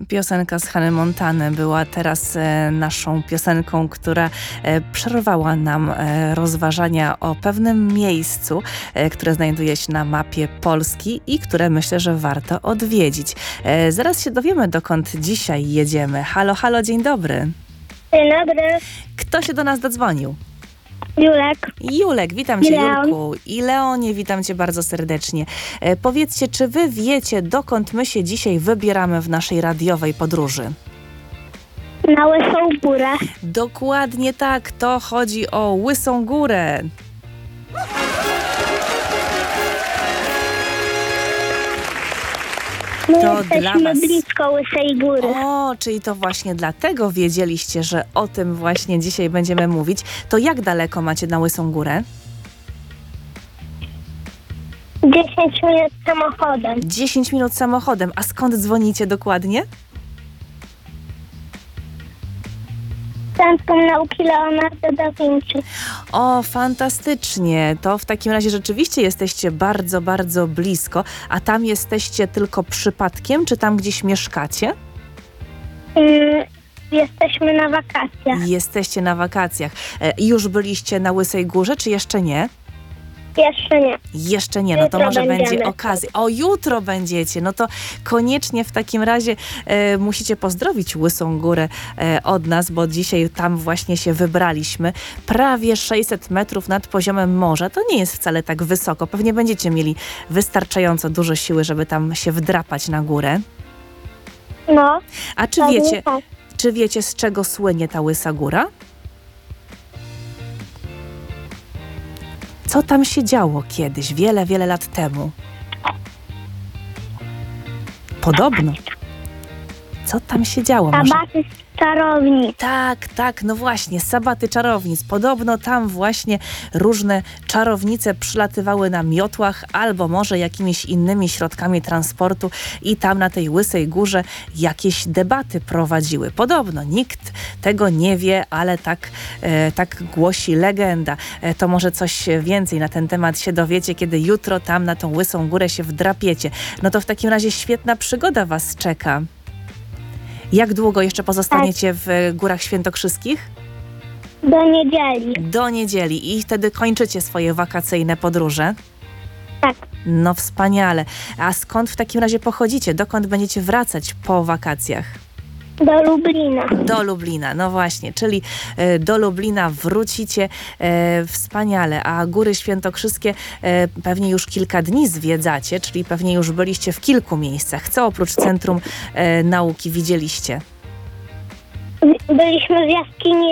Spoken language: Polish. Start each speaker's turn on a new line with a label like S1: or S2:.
S1: Piosenka z Hany Montany była teraz naszą piosenką, która przerwała nam rozważania o pewnym miejscu, które znajduje się na mapie Polski i które myślę, że warto odwiedzić. Zaraz się dowiemy, dokąd dzisiaj jedziemy. Halo, halo, dzień dobry.
S2: Dzień dobry.
S1: Kto się do nas dodzwonił?
S2: Julek.
S1: Julek, witam cię,
S2: Leon.
S1: Julku. I Leonie, witam cię bardzo serdecznie. Powiedzcie, czy wy wiecie, dokąd my się dzisiaj wybieramy w naszej radiowej podróży?
S2: Na Łysą Górę.
S1: Dokładnie tak, to chodzi o Łysą Górę.
S2: My
S1: To dla
S2: jesteśmy
S1: was.
S2: blisko Łysej Góry.
S1: O, czyli to właśnie dlatego wiedzieliście, że o tym właśnie dzisiaj będziemy mówić. To jak daleko macie na Łysą Górę?
S2: 10 minut samochodem.
S1: 10 minut samochodem. A skąd dzwonicie dokładnie?
S2: Centrum Nauki Leonardo da Vinci.
S1: O, fantastycznie. To w takim razie rzeczywiście jesteście bardzo, bardzo blisko. A tam jesteście tylko przypadkiem, czy tam gdzieś mieszkacie?
S2: Jesteśmy na wakacjach.
S1: Jesteście na wakacjach. Już byliście na Łysej Górze, czy jeszcze nie?
S2: Jeszcze nie.
S1: Jeszcze nie, no to
S2: Jutro
S1: może będzie
S2: będziemy.
S1: okazja. O, jutro będziecie, no to koniecznie w takim razie musicie pozdrowić Łysą Górę od nas, bo dzisiaj tam właśnie się wybraliśmy. Prawie 600 metrów nad poziomem morza. To nie jest wcale tak wysoko. Pewnie będziecie mieli wystarczająco dużo siły, żeby tam się wdrapać na górę.
S2: No.
S1: A czy
S2: pewnie
S1: wiecie,
S2: tak.
S1: czy wiecie, z czego słynie ta Łysa Góra? Co tam się działo kiedyś, wiele, wiele lat temu? Podobno. Co tam się działo? Może...
S2: Sabaty z czarownic.
S1: Tak, no właśnie, sabaty czarownic. Podobno tam właśnie różne czarownice przylatywały na miotłach albo może jakimiś innymi środkami transportu i tam na tej Łysej Górze jakieś debaty prowadziły. Podobno nikt tego nie wie, ale tak głosi legenda. To może coś więcej na ten temat się dowiecie, kiedy jutro tam na tą Łysą Górę się wdrapiecie. No to w takim razie świetna przygoda was czeka. Jak długo jeszcze pozostaniecie w Górach Świętokrzyskich?
S2: Do niedzieli.
S1: Do niedzieli i wtedy kończycie swoje wakacyjne podróże?
S2: Tak.
S1: No wspaniale. A skąd w takim razie pochodzicie? Dokąd będziecie wracać po wakacjach?
S2: Do Lublina.
S1: Do Lublina, no właśnie, czyli do Lublina wrócicie. Wspaniale. A Góry Świętokrzyskie pewnie już kilka dni zwiedzacie, czyli pewnie już byliście w kilku miejscach. Co oprócz Centrum Nauki widzieliście?
S2: Byliśmy w jaskini